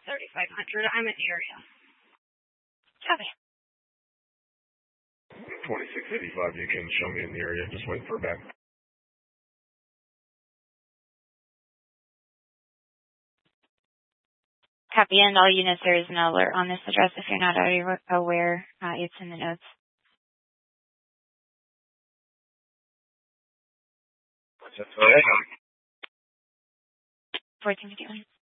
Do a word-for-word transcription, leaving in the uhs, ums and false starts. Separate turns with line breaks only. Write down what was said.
thirty-five hundred. I'm in the area. Copy.
twenty-six eighty-five, you can show me in the area. Just wait for a back.
Copy, and all units, there is an alert on this address. If you're not already aware, uh, it's in the notes.
That's all right.
fourteen fifty-one.